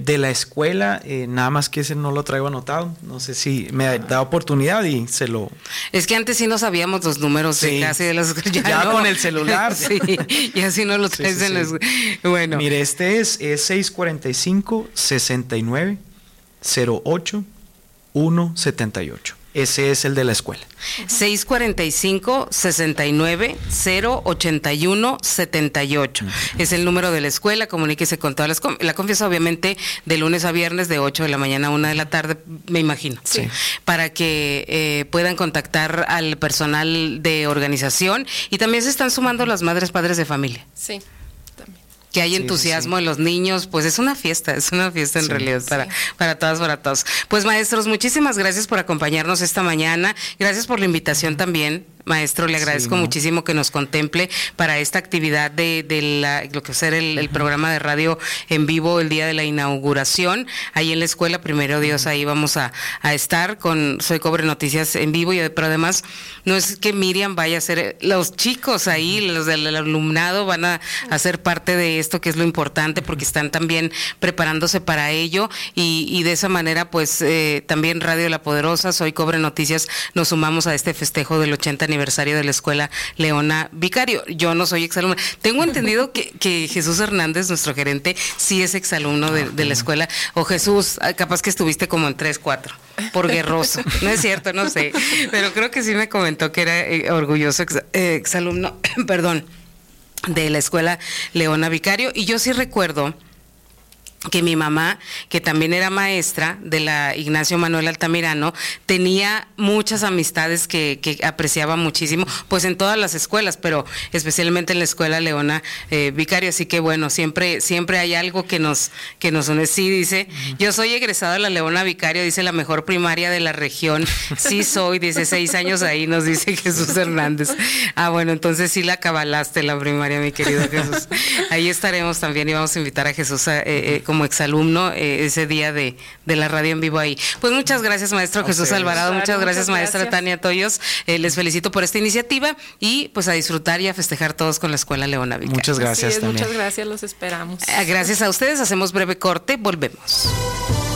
de la escuela, nada más que ese no lo traigo anotado. No sé si me da oportunidad y se lo... Es que antes sí no sabíamos los números de casi de las... Ya no. Con el celular. Sí, y así no lo traes en las... Bueno. Mire, este es 645-69-08-178. Ese es el de la escuela. 645-69-081-78. Es el número de la escuela. Comuníquese con todas la confianza, obviamente, de lunes a viernes, de 8 de la mañana a 1 de la tarde, me imagino. Sí. Para que puedan contactar al personal de organización. Y también se están sumando las madres, padres de familia. Sí. Que hay entusiasmo en los niños, pues es una fiesta en realidad para todas, para todos. Pues maestros, muchísimas gracias por acompañarnos esta mañana, gracias por la invitación también. Maestro, le agradezco muchísimo que nos contemple para esta actividad de lo que va a ser el programa de radio en vivo el día de la inauguración, ahí en la escuela, primero Dios, ahí vamos a estar con Soy Cobre Noticias en vivo, pero además no es que Miriam vaya a ser, los chicos ahí, los del alumnado van a hacer parte de esto, que es lo importante, porque están también preparándose para ello, y de esa manera pues también Radio La Poderosa, Soy Cobre Noticias, nos sumamos a este festejo del 80 aniversario de la escuela Leona Vicario. Yo no soy exalumna. Tengo entendido que Jesús Hernández, nuestro gerente, sí es exalumno de la escuela. O Jesús, capaz que estuviste como en 3, 4, por guerroso. No es cierto, no sé. Pero creo que sí me comentó que era orgulloso exalumno, perdón, de la escuela Leona Vicario. Y yo sí recuerdo que mi mamá, que también era maestra de la Ignacio Manuel Altamirano, tenía muchas amistades que apreciaba muchísimo, pues en todas las escuelas, pero especialmente en la escuela Leona Vicario, así que bueno, siempre hay algo que nos une. Sí, dice, yo soy egresado de la Leona Vicario, dice, la mejor primaria de la región, sí soy, dice, 6 años ahí, nos dice Jesús Hernández. Bueno, entonces sí la cabalaste la primaria, mi querido Jesús. Ahí estaremos también y vamos a invitar a Jesús como exalumno ese día de la radio en vivo ahí. Pues muchas gracias, maestro Jesús Alvarado, muchas gracias, maestra Tania Toyos, les felicito por esta iniciativa y pues a disfrutar y a festejar todos con la escuela Leona Vicario. Muchas gracias, Muchas gracias, los esperamos. Gracias a ustedes, hacemos breve corte, volvemos.